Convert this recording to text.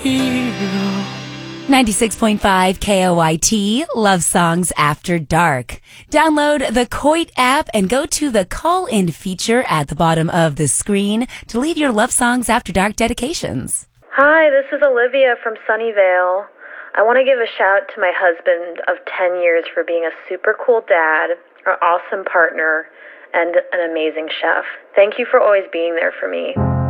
hero. 96.5 KOYT, Love Songs After Dark. Download the Coit app and go to the call-in feature at the bottom of the screen to leave your Love Songs After Dark dedications. Hi, this is Olivia from Sunnyvale. I want to give a shout to my husband of 10 years for being a super cool dad, an awesome partner, and an amazing chef. Thank you for always being there for me.